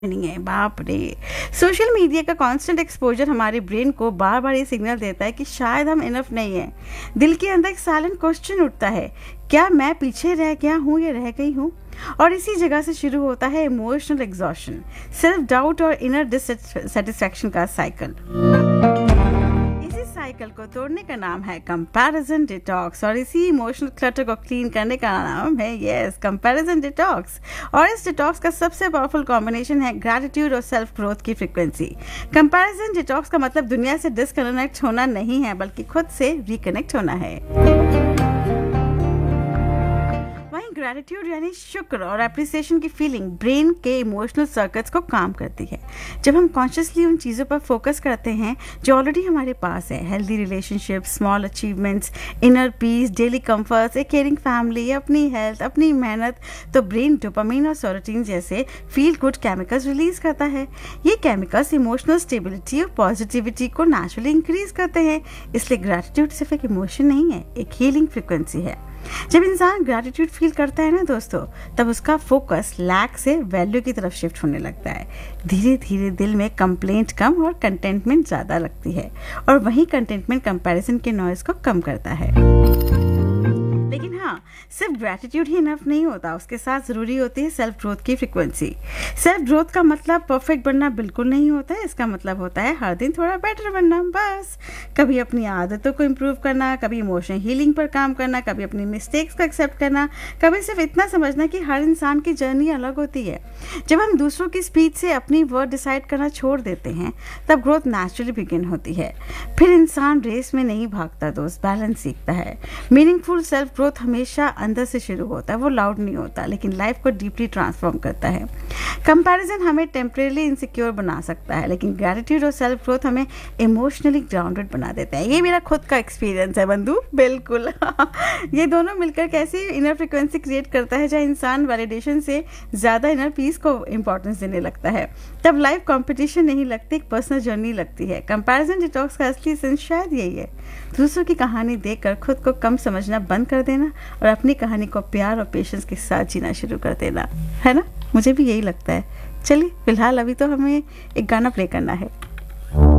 नहीं है। बाप रे! सोशल मीडिया का कांस्टेंट एक्सपोज़र हमारे ब्रेन को बार-बार ये सिग्नल देता है कि शायद हम इनफ नहीं हैं। दिल के अंदर एक साइलेंट क्वेश्चन उठता है, क्या मैं पीछे रह गया हूँ या रह गई हूँ? और इसी जगह से शुरू होता है इमोशनल एग्ज़ॉशन, सेल्फ डाउट और इनर डिससैटिस्फैक्शन का साइकिल। इसी साइकिल को तोड़ने का नाम है कंपैरिजन डिटॉक्स और इसी इमोशनल क्लटर को क्लीन करने का नाम है कंपैरिजन डिटॉक्स। और इस डिटॉक्स का सबसे पावरफुल कॉम्बिनेशन है ग्रैटिट्यूड और सेल्फ ग्रोथ की फ्रीक्वेंसी। कंपैरिजन डिटॉक्स का मतलब दुनिया से डिस्कनेक्ट होना नहीं है, बल्कि खुद से रिकनेक्ट होना है। ग्रैटिट्यूड यानी शुक्र और एप्रिसिएशन की फीलिंग ब्रेन के इमोशनल सर्किट्स को काम करती है। जब हम कॉन्शियसली उन चीज़ों पर फोकस करते हैं जो ऑलरेडी हमारे पास है, healthy relationship, small achievements, inner peace, daily comforts, ए केयरिंग फैमिली, अपनी हेल्थ, अपनी मेहनत, तो ब्रेन डोपामिन और सेरोटोनिन जैसे फील गुड केमिकल्स रिलीज करता है। ये केमिकल्स इमोशनल स्टेबिलिटी और पॉजिटिविटी को नेचुरली इंक्रीज करते हैं। इसलिए ग्रैटिट्यूड सिर्फ एक इमोशन नहीं है, एक हीलिंग फ्रिक्वेंसी है। जब इंसान ग्रैटिट्यूड फील करता है ना दोस्तों, तब उसका फोकस लैक से वैल्यू की तरफ शिफ्ट होने लगता है। धीरे धीरे दिल में कंप्लेंट कम और कंटेंटमेंट ज़्यादा लगती है, और वही कंटेंटमेंट कंपैरिजन के नॉइज को कम करता है। लेकिन हाँ, सिर्फ ग्रैटिट्यूड ही इनफ नहीं होता, उसके साथ ज़रूरी होती है सेल्फ ग्रोथ की फ्रिक्वेंसी। सेल्फ ग्रोथ का मतलब परफेक्ट बनना बिल्कुल नहीं होता है। इसका मतलब होता है हर दिन थोड़ा बेटर बनना, बस। कभी अपनी आदतों को इम्प्रूव करना, कभी इमोशनल हीलिंग पर काम करना, कभी अपनी मिस्टेक्स को एक्सेप्ट करना, कभी सिर्फ इतना समझना कि हर इंसान की जर्नी अलग होती है। जब हम दूसरों की स्पीड से अपनी वर्ड डिसाइड करना छोड़ देते हैं, तब ग्रोथ नेचुरली बिगिन होती है। फिर इंसान रेस में नहीं भागता दोस्त, बैलेंस सीखता है। मीनिंगफुल सेल्फ ग्रोथ हमेशा अंदर से शुरू होता है, वो लाउड नहीं होता, लेकिन लाइफ को डीपली ट्रांसफॉर्म करता है। कंपैरिजन हमें टेम्परेली इनसिक्योर बना सकता है, लेकिन ग्रैटिट्यूड और सेल्फ ग्रोथ हमें इमोशनली ग्राउंडेड बना देता है। ये मेरा खुद का एक्सपीरियंस है बंधु, बिल्कुल। ये दोनों मिलकर कैसी इनर फ्रिक्वेंसी क्रिएट करता है जहाँ इंसान वैलिडेशन से ज़्यादा इनर पीस को इंपॉर्टेंस देने लगता है। तब लाइफ कॉम्पिटिशन नहीं लगती, एक पर्सनल जर्नी लगती है। कंपैरिजन डिटॉक्स का असली सेंस शायद यही है, दूसरों की कहानी देखकर खुद को कम समझना बंद कर देना और अपनी कहानी को प्यार और पेशेंस के साथ जीना शुरू कर देना, है ना? मुझे भी यही लगता है। चलिए फिलहाल अभी तो हमें एक गाना प्ले करना है।